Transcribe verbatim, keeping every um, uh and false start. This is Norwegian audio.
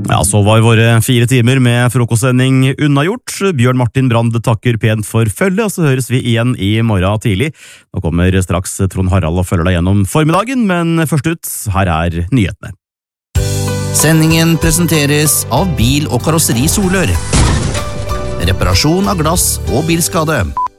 Ja, så var våre fire timer med frokostsending unnagjort. Bjørn Martin Brand takker pent for følge, og så høres vi igjen i morgen tidlig. Nå kommer straks Trond Harald og følger deg gjennom formiddagen, men først ut, her er nyhetene. Sendingen presenteres av Bil- og Karosseri Solør. Reparasjon av glass og bilskade.